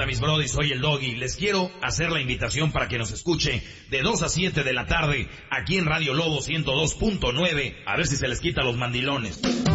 mis brodis? Soy el Doggy. Les quiero hacer la invitación para que nos escuche de 2 a 7 de la tarde aquí en Radio Lobo 102.9. A ver si se les quita los mandilones.